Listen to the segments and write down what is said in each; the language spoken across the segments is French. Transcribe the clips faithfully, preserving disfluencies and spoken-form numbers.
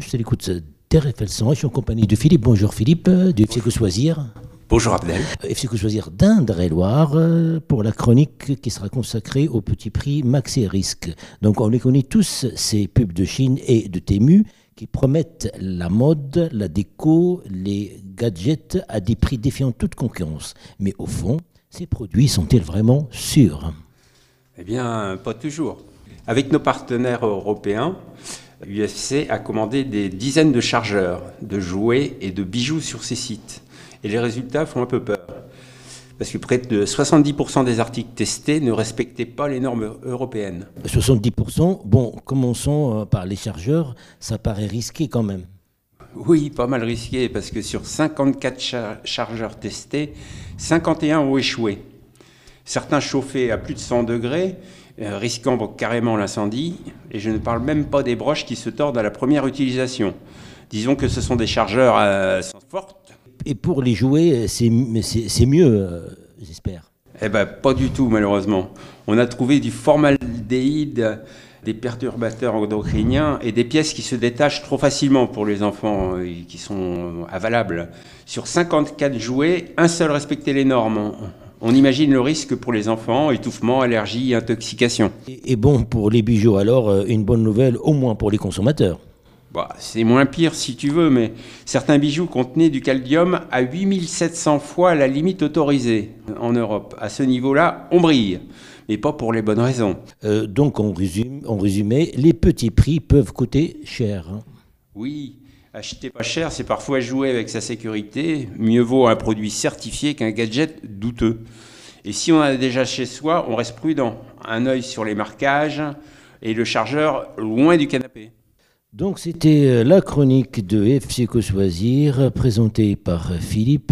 je te l'écoute d'R F L cent. Je suis en compagnie de Philippe. Bonjour Philippe, du F C Que Choisir. Bonjour Abdel. F C Que Choisir d'Indre-et-Loire pour la chronique qui sera consacrée au petit prix Maxi Risque. Donc on les connaît tous, ces pubs de Chine et de Temu qui promettent la mode, la déco, les gadgets à des prix défiant toute concurrence. Mais au fond, ces produits sont-ils vraiment sûrs ? Eh bien, pas toujours. Avec nos partenaires européens, U F C a commandé des dizaines de chargeurs, de jouets et de bijoux sur ses sites. Et les résultats font un peu peur. Parce que près de soixante-dix pour cent des articles testés ne respectaient pas les normes européennes. soixante-dix pour cent, bon, commençons par les chargeurs, ça paraît risqué quand même. Oui, pas mal risqué, parce que sur cinquante-quatre char- chargeurs testés, cinquante et un ont échoué. Certains chauffaient à plus de cent degrés, euh, risquant carrément l'incendie, et je ne parle même pas des broches qui se tordent à la première utilisation. Disons que ce sont des chargeurs à essence forte. Et pour les jouets, c'est, c'est, c'est mieux, euh, j'espère. Eh bien, pas du tout, malheureusement. On a trouvé du formaldéhyde, des perturbateurs endocriniens et des pièces qui se détachent trop facilement pour les enfants et qui sont avalables. Sur cinquante-quatre jouets, un seul respectait les normes. On imagine le risque pour les enfants, étouffement, allergie, intoxication. Et, et bon, pour les bijoux, alors, une bonne nouvelle, au moins pour les consommateurs. Bah, c'est moins pire si tu veux, mais certains bijoux contenaient du caldium à huit mille sept cents fois la limite autorisée en Europe. À ce niveau-là, on brille, mais pas pour les bonnes raisons. Euh, donc, en, résume, en résumé, les petits prix peuvent coûter cher. Hein. Oui, acheter pas cher, c'est parfois jouer avec sa sécurité. Mieux vaut un produit certifié qu'un gadget douteux. Et si on a déjà chez soi, on reste prudent. Un œil sur les marquages et le chargeur loin du canapé. Donc c'était la chronique de F C Que Choisir, présentée par Philippe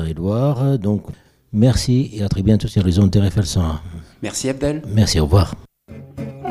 d'Indre-et-Loire. Donc merci et à très bientôt sur les ondes de R F L cent un. Merci Abdel. Merci, au revoir.